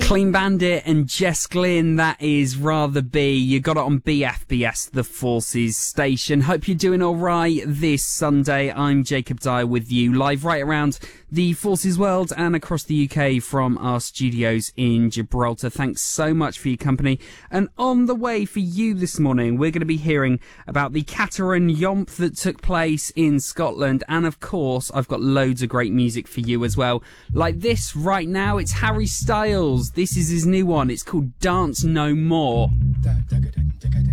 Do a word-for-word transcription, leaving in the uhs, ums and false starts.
Clean Bandit and Jess Glynn, that is Rather Be. You got it on B F B S, the Forces station. Hope you're doing all right this Sunday. I'm Jacob Dyer with you, live right around the Forces world and across the U K from our studios in Gibraltar. Thanks so much for your company. And on the way for you this morning, we're going to be hearing about the Cateran Yomp that took place in Scotland. And of course, I've got loads of great music for you as well. Like this right now, it's Harry Styles. This is his new one. It's called Dance No More.